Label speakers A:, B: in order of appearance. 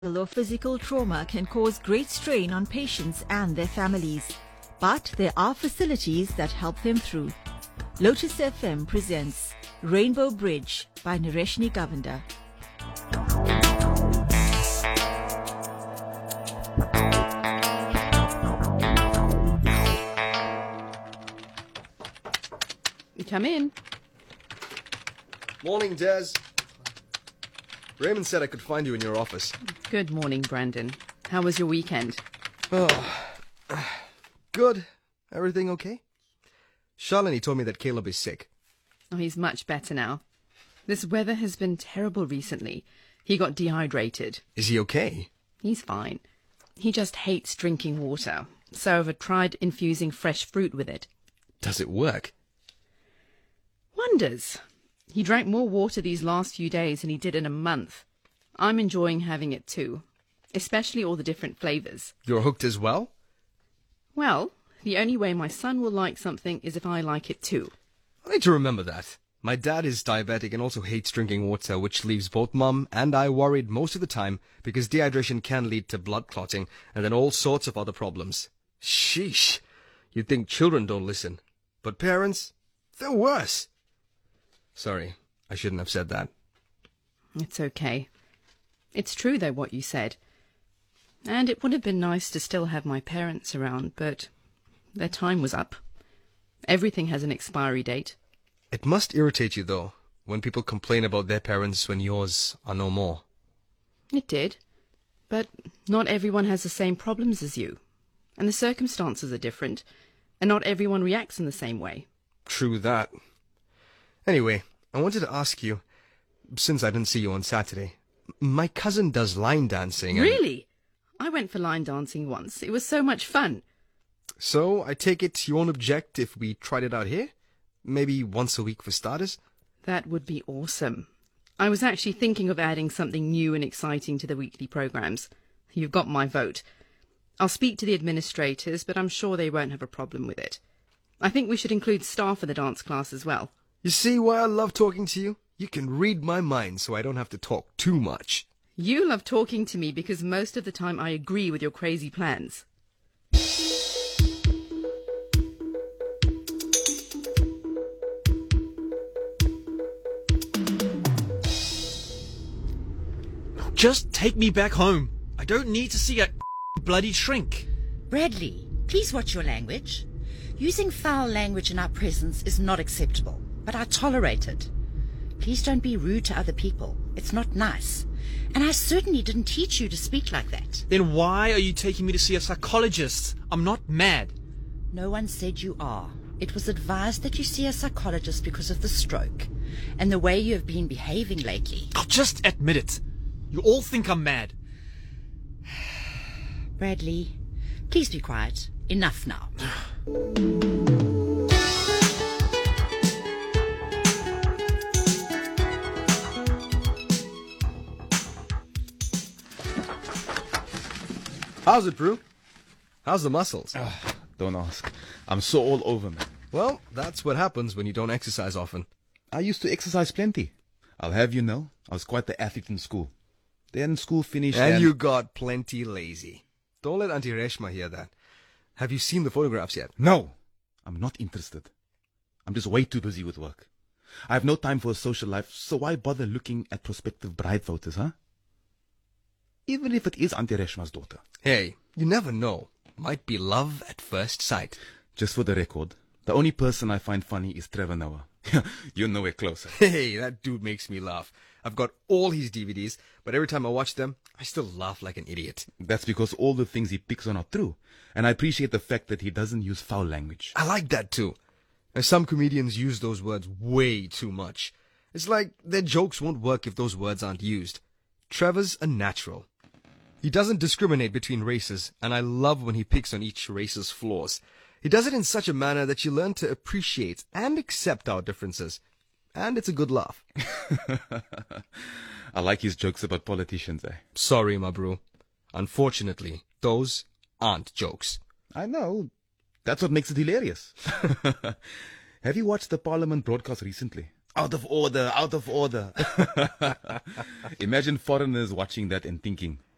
A: Or physical trauma can cause great strain on patients and their families. But there are facilities that help them through. Lotus FM presents Rainbow Bridge by Nareshni Govender.
B: Come in.
C: Morning, Des. Raymond said I could find you in your office.
B: Good morning, Brandon. How was your weekend?
C: Good. Everything okay? Shalini told me that Caleb is sick.
B: Oh, he's much better now. This weather has been terrible recently. He got dehydrated.
C: Is he okay?
B: He's fine. He just hates drinking water, so I've tried infusing fresh fruit with it.
C: Does it work?
B: Wonders. He drank more water these last few days than he did in a month. I'm enjoying having it too, especially all the different flavours.
C: You're hooked as well?
B: Well, the only way my son will like something is if I like it too.
C: I need to remember that. My dad is diabetic and also hates drinking water, which leaves both Mum and I worried most of the time because dehydration can lead to blood clotting and then all sorts of other problems. Sheesh. You'd think children don't listen. But parents, they're worse. Sorry, I shouldn't have said that.
B: It's okay. It's true, though, what you said. And it would have been nice to still have my parents around, but their time was up. Everything has an expiry date.
C: It must irritate you, though, when people complain about their parents when yours are no more.
B: It did. But not everyone has the same problems as you. And the circumstances are different. And not everyone reacts in the same way.
C: True that. Anyway, I wanted to ask you, since I didn't see you on Saturday, my cousin does line dancing and...
B: Really? I went for line dancing once. It was so much fun.
C: So, I take it you won't object if we tried it out here? Maybe once a week for starters?
B: That would be awesome. I was actually thinking of adding something new and exciting to the weekly programmes. You've got my vote. I'll speak to the administrators, but I'm sure they won't have a problem with it. I think we should include staff for the dance class as well.
C: You see why I love talking to you? You can read my mind so I don't have to talk too much.
B: You love talking to me because most of the time I agree with your crazy plans.
D: Just take me back home. I don't need to see a bloody shrink.
E: Bradley, please watch your language. Using foul language in our presence is not acceptable, but I tolerate it. Please don't be rude to other people. It's not nice. And I certainly didn't teach you to speak like that.
D: Then why are you taking me to see a psychologist? I'm not mad.
E: No one said you are. It was advised that you see a psychologist because of the stroke and the way you have been behaving lately.
D: I'll just admit it. You all think I'm mad.
E: Bradley, please be quiet. Enough now.
C: How's it, Brew? How's the muscles?
F: Don't ask. I'm so all over, man.
C: Well, that's what happens when you don't exercise often.
F: I used to exercise plenty. I'll have you know, I was quite the athlete in school. Then school finished
C: and you got plenty lazy. Don't let Auntie Reshma hear that. Have you seen the photographs yet?
F: No, I'm not interested. I'm just way too busy with work. I have no time for a social life, so why bother looking at prospective bride photos, huh? Even if it is Auntie Reshma's daughter.
C: Hey, you never know. Might be love at first sight.
F: Just for the record, the only person I find funny is Trevor Noah. You're nowhere closer.
C: Hey, that dude makes me laugh. I've got all his DVDs, but every time I watch them, I still laugh like an idiot.
F: That's because all the things he picks on are true. And I appreciate the fact that he doesn't use foul language.
C: I like that too. And some comedians use those words way too much. It's like their jokes won't work if those words aren't used. Trevor's a natural. He doesn't discriminate between races, and I love when he picks on each race's flaws. He does it in such a manner that you learn to appreciate and accept our differences. And it's a good laugh.
F: I like his jokes about politicians, eh?
C: Sorry, my bro. Unfortunately, those aren't jokes.
F: I know. That's what makes it hilarious. Have you watched the Parliament broadcast recently? Out of order, out of order. Imagine foreigners watching that and thinking,